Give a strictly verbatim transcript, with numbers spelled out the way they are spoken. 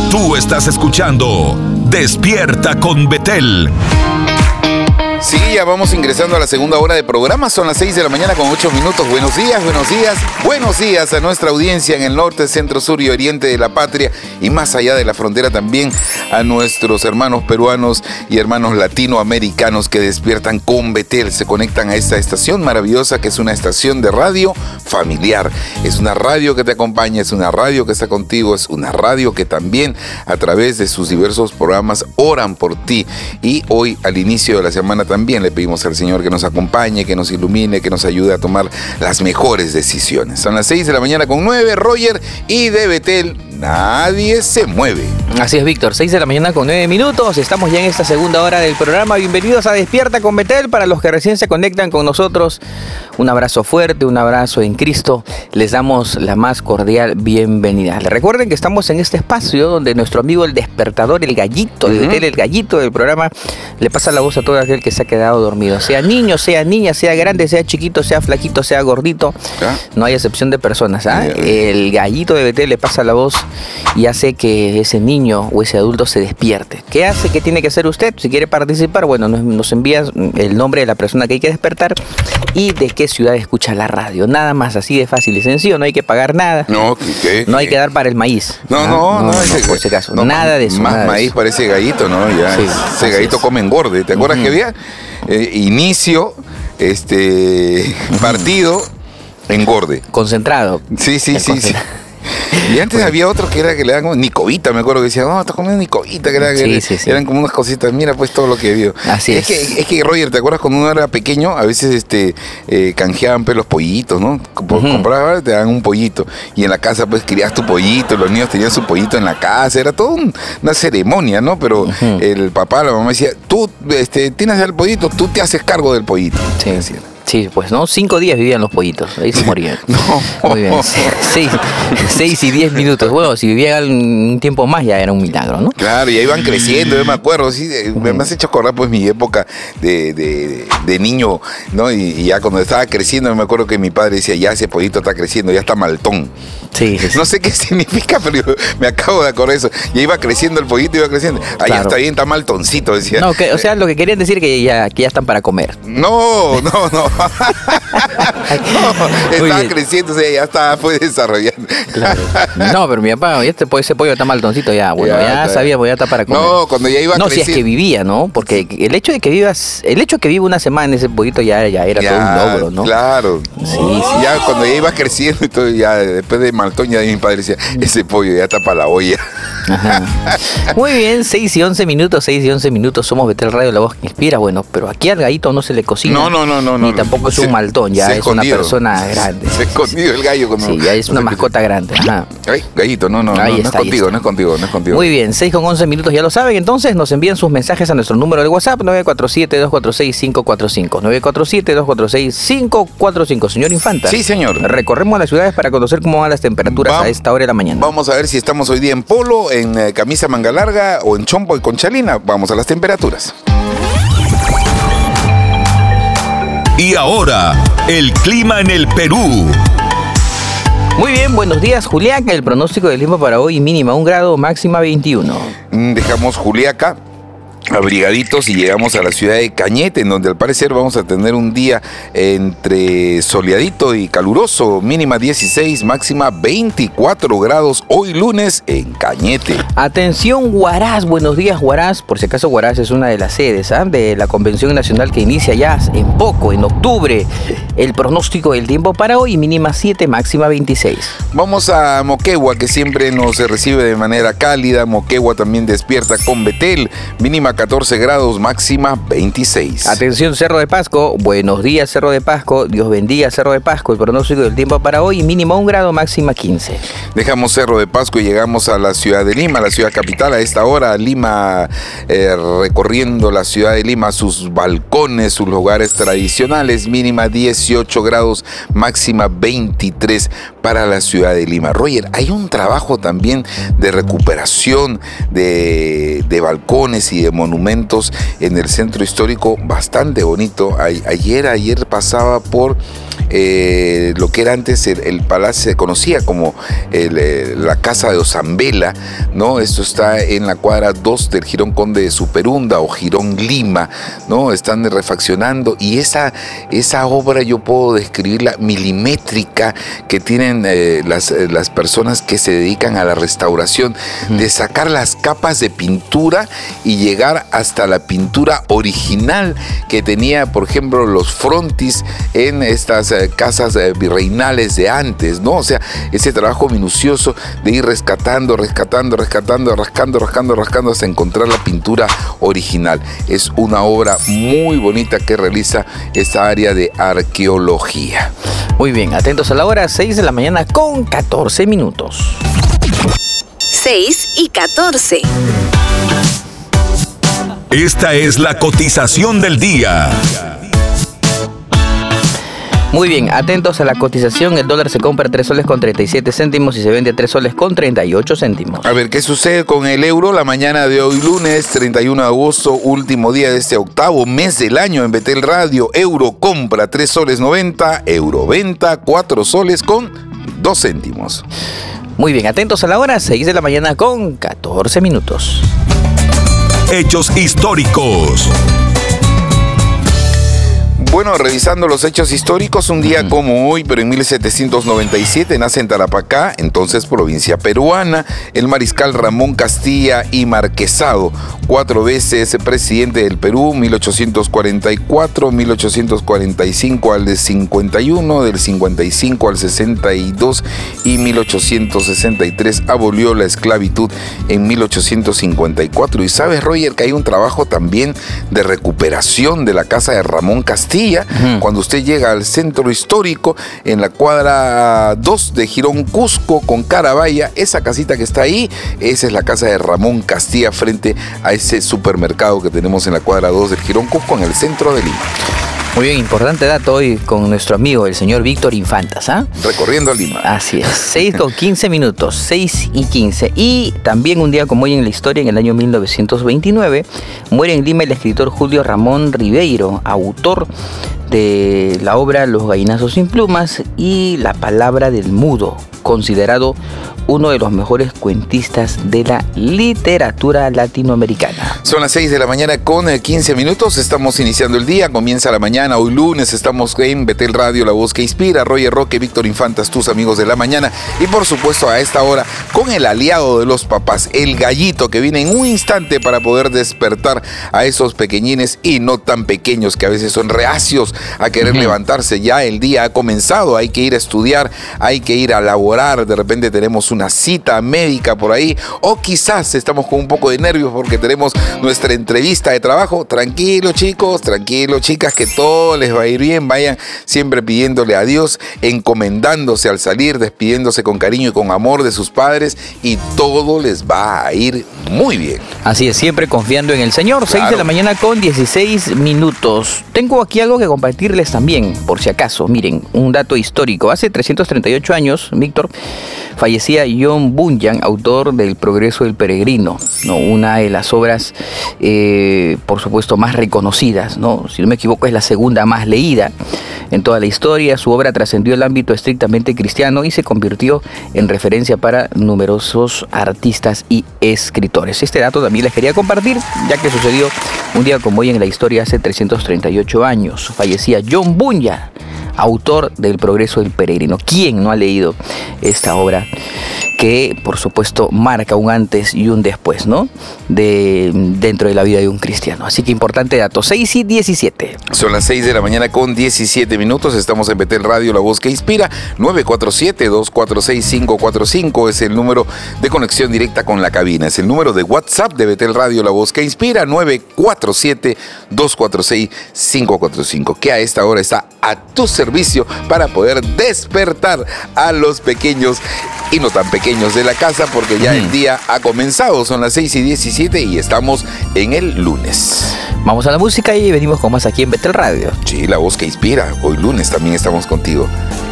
Tú estás escuchando Despierta con Betel. Sí, ya vamos ingresando a la segunda hora de programa. Son las seis de la mañana con ocho minutos. Buenos días, buenos días, buenos días a nuestra audiencia en el norte, centro, sur y oriente de la patria y más allá de la frontera también a nuestros hermanos peruanos y hermanos latinoamericanos que despiertan con Betel. Se conectan a esta estación maravillosa que es una estación de radio familiar. Es una radio que te acompaña, es una radio que está contigo, es una radio que también a través de sus diversos programas oran por ti. Y hoy al inicio de la semana también le pedimos al Señor que nos acompañe, que nos ilumine, que nos ayude a tomar las mejores decisiones. Son las seis de la mañana con nueve, Roger, y de Betel nadie se mueve. Así es, Víctor, seis de la mañana con nueve minutos. Estamos ya en esta segunda hora del programa. Bienvenidos a Despierta con Betel. Para los que recién se conectan con nosotros, un abrazo fuerte, un abrazo en Cristo. Les damos la más cordial bienvenida. Les recuerden que estamos en este espacio donde nuestro amigo el despertador, el gallito de Betel, el gallito del programa, le pasa la voz a todo aquel que se ha quedado dormido. Sea niño, sea niña, sea grande, sea chiquito, sea flaquito, sea gordito. ¿Ah? No hay excepción de personas. ¿Ah? El gallito de Betel le pasa la voz y hace que ese niño o ese adulto se despierte. ¿Qué hace? ¿Qué tiene que hacer usted? Si quiere participar, bueno, nos, nos envía el nombre de la persona que hay que despertar y de qué ciudad escucha la radio. Nada más, así de fácil y sencillo. No hay que pagar nada. No, ¿qué? No hay que dar para el maíz. No, no, no, no, no ese, por ese caso. No, nada de eso. Más nada maíz de eso. parece gallito, ¿no? Ya, sí, ese gallito es. Come engorde. ¿Te acuerdas uh-huh. que había eh, inicio, este, uh-huh. partido, engorde? Concentrado. Sí, sí, sí, sí. Y antes bueno. había otro que era que le daban como Nicovita, me acuerdo que decían, no, estás comiendo Nicovita, que, era, que sí, sí, sí. eran como unas cositas, mira pues todo lo que vio. Así es. Es que, es que, Roger, ¿te acuerdas cuando uno era pequeño? A veces este eh, canjeaban pues, los pollitos, ¿no? Por uh-huh. comprar, te daban un pollito. Y en la casa pues criabas tu pollito, los niños tenían su pollito en la casa, era toda un, una ceremonia, ¿no? Pero uh-huh. el papá, la mamá decía, tú este, tienes el pollito, tú te haces cargo del pollito. Sí, decía. Sí, pues, ¿no? Cinco días vivían los pollitos, ahí se morían. No. Muy bien. Seis, seis y diez minutos. Bueno, si vivían un tiempo más ya era un milagro, ¿no? Claro, y ahí iban creciendo, yo me acuerdo, sí, me, me has hecho acordar pues mi época de, de, de niño, ¿no? Y, y ya cuando estaba creciendo, me acuerdo que mi padre decía, ya ese pollito está creciendo, ya está maltón. Sí, sí, sí. No sé qué significa, pero yo me acabo de acordar eso. Ya iba creciendo el pollito, iba creciendo. Ah, claro. Ya está bien, está maltoncito, decía. No, que, o sea, lo que querían decir es que ya, que ya están para comer. No, no, no. no estaba creciendo, o sea, ya estaba, fue desarrollando. Claro. No, pero mi papá, este, ese pollo está maltoncito ya. Bueno, ya, ya sabía, pues ya está para comer. No, cuando ya iba no, creciendo. No, si es que vivía, ¿no? Porque el hecho de que vivas, el hecho de que viva una semana en ese pollito ya, ya era ya, todo un logro, ¿no? Claro. Sí, sí. Ya cuando ya iba creciendo y todo, ya después de maltón, ya mi padre decía, ese pollo ya está para la olla. Ajá. Muy bien, seis y once minutos, seis y once minutos, somos Betel Radio, la voz que inspira. Bueno, pero aquí al gallito no se le cocina. No, no, no, no. Ni no, tampoco es se, un maltón, ya es una persona grande. Se ha escondido el gallo. Cuando, sí, ya es una mascota grande. Ajá. Ay, gallito, no, no, no, ahí no, está, no es contigo, no es contigo, no es contigo. Muy bien, seis con once minutos, ya lo saben. Entonces nos envían sus mensajes a nuestro número de WhatsApp, nueve cuatro siete, dos cuatro seis, cinco cuatro cinco. nueve cuatro siete, dos cuatro seis, cinco cuatro cinco. Señor Infanta. Sí, señor. Recorremos las ciudades para conocer cómo van las temperaturas Va- a esta hora de la mañana. Vamos a ver si estamos hoy día en polo, en eh, camisa manga larga o en chompo y con chalina. Vamos a las temperaturas. Y ahora, el clima en el Perú. Muy bien, buenos días, Juliaca. El pronóstico del tiempo para hoy, mínima un grado, máxima veintiuno. Dejamos Juliaca abrigaditos y llegamos a la ciudad de Cañete, en donde al parecer vamos a tener un día entre soleadito y caluroso, mínima dieciséis, máxima veinticuatro grados, hoy lunes en Cañete. Atención Huaraz, buenos días Huaraz, por si acaso Huaraz es una de las sedes ¿eh? de la Convención Nacional que inicia ya en poco, en octubre. El pronóstico del tiempo para hoy, mínima siete, máxima veintiséis. Vamos a Moquegua, que siempre nos recibe de manera cálida. Moquegua también despierta con Betel, mínima catorce grados, máxima veintiséis. Atención Cerro de Pasco, buenos días Cerro de Pasco, Dios bendiga Cerro de Pasco, el pronóstico del tiempo para hoy, mínimo un grado, máxima quince. Dejamos Cerro de Pasco y llegamos a la ciudad de Lima, la ciudad capital. A esta hora Lima, eh, recorriendo la ciudad de Lima, sus balcones, sus lugares tradicionales, mínima dieciocho grados, máxima veintitrés para la ciudad de Lima. Roger, hay un trabajo también de recuperación de, de balcones y de monumentos en el centro histórico bastante bonito. A, ayer, ayer pasaba por eh, lo que era antes el, el palacio, se conocía como el, eh, la Casa de Ozambela, ¿no? Esto está en la cuadra dos del Jirón Conde de Superunda o Jirón Lima, ¿no? Están refaccionando y esa, esa obra yo puedo describirla milimétrica que tienen eh, las, eh, las personas que se dedican a la restauración, uh-huh. de sacar las capas de pintura y llegar hasta la pintura original que tenía, por ejemplo, los frontis en estas eh, casas eh, virreinales de antes, ¿no? O sea, ese trabajo minucioso de ir rescatando, rescatando, rescatando, rascando, rascando, rascando hasta encontrar la pintura original. Es una obra muy bonita que realiza esta área de arqueología. Muy bien, atentos a la hora, seis de la mañana con catorce minutos. seis y catorce. Esta es la cotización del día. Muy bien, atentos a la cotización. El dólar se compra a tres soles con treinta y siete céntimos y se vende a tres soles con treinta y ocho céntimos. A ver, ¿qué sucede con el euro? La mañana de hoy lunes, treinta y uno de agosto, último día de este octavo mes del año en Betel Radio. Euro compra tres soles noventa, euro venta cuatro soles con dos céntimos. Muy bien, atentos a la hora, seis de la mañana con catorce minutos. Hechos históricos. Bueno, revisando los hechos históricos, un día como hoy, pero en mil setecientos noventa y siete, nace en Tarapacá, entonces provincia peruana, el mariscal Ramón Castilla y Marquesado, cuatro veces presidente del Perú, mil ochocientos cuarenta y cuatro, mil ochocientos cuarenta y cinco al cincuenta y uno, del cincuenta y cinco al sesenta y dos y mil ochocientos sesenta y tres abolió la esclavitud en mil ochocientos cincuenta y cuatro. Y sabes, Roger, que hay un trabajo también de recuperación de la casa de Ramón Castilla. Uh-huh. Cuando usted llega al centro histórico, en la cuadra dos de Jirón Cusco con Carabaya, esa casita que está ahí, esa es la casa de Ramón Castilla frente a ese supermercado que tenemos en la cuadra dos del Jirón Cusco en el centro de Lima. Muy bien, importante dato hoy con nuestro amigo, el señor Víctor Infantas, ¿ah? ¿eh? Recorriendo Lima. Así es, seis con quince minutos, seis y quince. Y también un día como hoy en la historia, en el año mil novecientos veintinueve, muere en Lima el escritor Julio Ramón Ribeiro, autor de la obra Los gallinazos sin plumas y La palabra del mudo, considerado uno de los mejores cuentistas de la literatura latinoamericana. Son las seis de la mañana con quince minutos, estamos iniciando el día, comienza la mañana, hoy lunes, estamos en Betel Radio, la voz que inspira, Roger Roque, Víctor Infantas, tus amigos de la mañana, y por supuesto a esta hora con el aliado de los papás, el gallito, que viene en un instante para poder despertar a esos pequeñines y no tan pequeños que a veces son reacios a querer uh-huh. levantarse. Ya el día ha comenzado, hay que ir a estudiar, hay que ir a laborar, de repente tenemos una cita médica por ahí, o quizás estamos con un poco de nervios porque tenemos nuestra entrevista de trabajo. Tranquilo, chicos, tranquilo, chicas, que todo les va a ir bien. Vayan siempre pidiéndole a Dios, encomendándose al salir, despidiéndose con cariño y con amor de sus padres, y todo les va a ir muy bien. Así es, siempre confiando en el Señor. Claro. seis de la mañana con dieciséis minutos. Tengo aquí algo que compartirles también, por si acaso. Miren, un dato histórico. Hace trescientos treinta y ocho años, Víctor, fallecía John Bunyan, autor del Progreso del Peregrino, ¿no? Una de las obras, eh, por supuesto, más reconocidas, ¿no? Si no me equivoco, es la segunda más leída en toda la historia. Su obra trascendió el ámbito estrictamente cristiano y se convirtió en referencia para numerosos artistas y escritores. Este dato también les quería compartir, ya que sucedió un día como hoy en la historia hace trescientos treinta y ocho años. Fallecía John Bunyan, autor del Progreso del Peregrino. ¿Quién no ha leído esta obra que, por supuesto, marca un antes y un después, ¿no? De, dentro de la vida de un cristiano. Así que importante dato, seis y diecisiete. Son las seis de la mañana con diecisiete minutos. Estamos en Betel Radio, la voz que inspira. nueve cuatro siete, dos cuatro seis, cinco cuatro cinco es el número de conexión directa con la cabina. Es el número de WhatsApp de Betel Radio, la voz que inspira. nueve cuatro siete, dos cuatro seis, cinco cuatro cinco, que a esta hora está a tu servicio para poder despertar a los pequeños y no tan pequeños de la casa, porque ya mm. el día ha comenzado. Son las seis y diecisiete y estamos en el lunes. Vamos a la música y venimos con más aquí en Betel Radio. Sí, la voz que inspira. Hoy lunes también estamos contigo.